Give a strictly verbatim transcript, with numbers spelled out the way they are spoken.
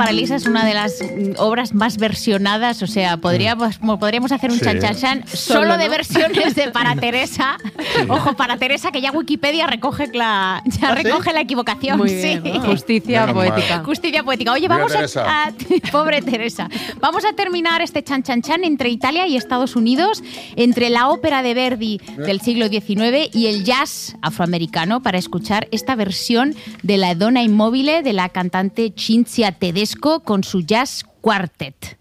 Paralisa es una de las obras más versionadas, o sea, podríamos, podríamos hacer un Sí. chan chan chan solo, Solo, de ¿no? versiones de Para Teresa. Ojo, Para Teresa, que ya Wikipedia recoge la, ya ¿Ah, sí? recoge la equivocación. Muy sí. bien. Justicia Menos mal. poética. Justicia poética. Oye, Mira, vamos a, Teresa. a- Pobre Teresa. Vamos a terminar este chan chan chan entre Italia y Estados Unidos, entre la ópera de Verdi del siglo diecinueve y el jazz afroamericano, para escuchar esta versión de La Donna Immobile de la cantante Cinzia Tedesco con su Jazz Quartet.